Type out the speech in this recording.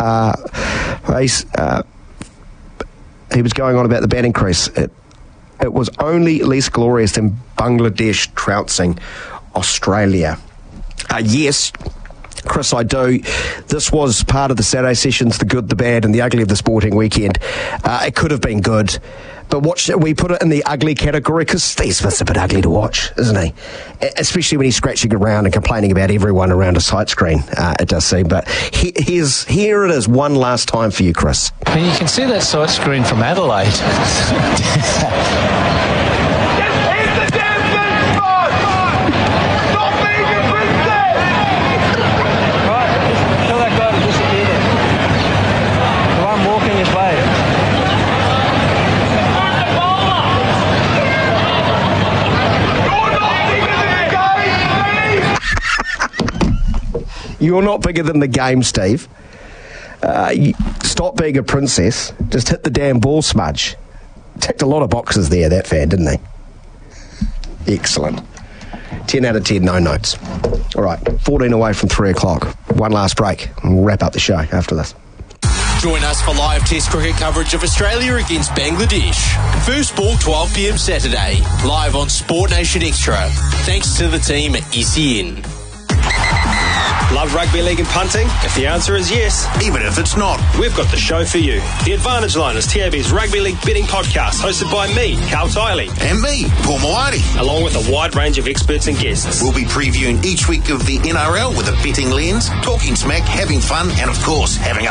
he was going on about the ban increase. It was only least glorious than Bangladesh trouncing Australia. Yes, Chris, I do. This was part of the Saturday sessions, the good, the bad, and the ugly of the sporting weekend. It could have been good, but we put it in the ugly category because Steve Smith's a bit ugly to watch, isn't he? Especially when he's scratching around and complaining about everyone around a sight screen, it does seem. But here it is one last time for you, Chris. I mean, you can see that sight screen from Adelaide. You're not bigger than the game, Steve. Stop being a princess. Just hit the damn ball, Smudge. Ticked a lot of boxes there, that fan, didn't he? Excellent. 10 out of 10, no notes. All right, 14 away from 3 o'clock. One last break, and we'll wrap up the show after this. Join us for live Test cricket coverage of Australia against Bangladesh. First ball 12 p.m. Saturday, live on Sport Nation Extra. Thanks to the team at SEN. Love rugby league and punting? If the answer is yes, even if it's not, we've got the show for you. The Advantage Line is TAB's rugby league betting podcast, hosted by me, Carl Tiley. And me, Paul Moati. Along with a wide range of experts and guests. We'll be previewing each week of the NRL with a betting lens, talking smack, having fun, and of course, having a